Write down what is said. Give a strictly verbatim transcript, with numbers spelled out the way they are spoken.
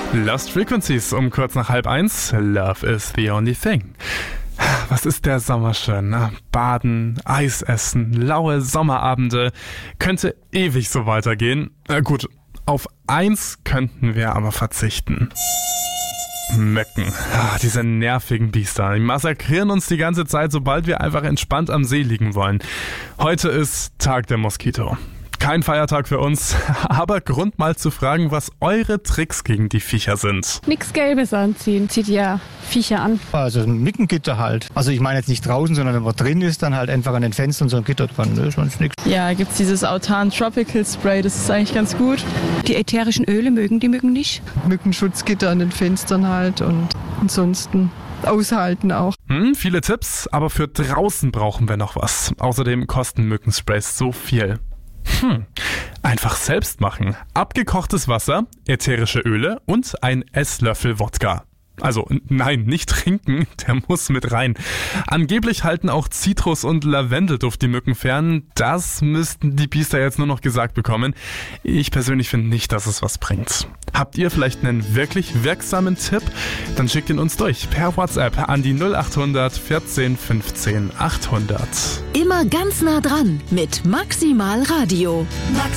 Lost Frequencies um kurz nach halb eins. Love is the only thing. Was ist der Sommer schön, ne? Baden, Eis essen, laue Sommerabende. Könnte ewig so weitergehen. Na gut, auf eins könnten wir aber verzichten. Mücken. Ah, diese nervigen Biester. Die massakrieren uns die ganze Zeit, sobald wir einfach entspannt am See liegen wollen. Heute ist Tag der Moskito. Kein Feiertag für uns, aber Grund mal zu fragen, was eure Tricks gegen die Viecher sind. Nix Gelbes anziehen, zieht ja Viecher an. Also ein Mückengitter halt. Also ich meine jetzt nicht draußen, sondern wenn man drin ist, dann halt einfach an den Fenstern so ein Gitter dran. Ne? Sonst nichts. Ja, gibt's dieses Autan Tropical Spray, das ist eigentlich ganz gut. Die ätherischen Öle mögen die Mücken nicht. Mückenschutzgitter an den Fenstern halt und ansonsten aushalten auch. Hm, viele Tipps, aber für draußen brauchen wir noch was. Außerdem kosten Mückensprays so viel. Hm, einfach selbst machen. Abgekochtes Wasser, ätherische Öle und ein Esslöffel Wodka. Also nein, nicht trinken, der muss mit rein. Angeblich halten auch Zitrus- und Lavendelduft die Mücken fern. Das müssten die Biester jetzt nur noch gesagt bekommen. Ich persönlich finde nicht, dass es was bringt. Habt ihr vielleicht einen wirklich wirksamen Tipp? Dann schickt ihn uns durch per WhatsApp an die null acht hundert vierzehn fünfzehn achthundert. Immer ganz nah dran mit Maximal Radio. Maximal.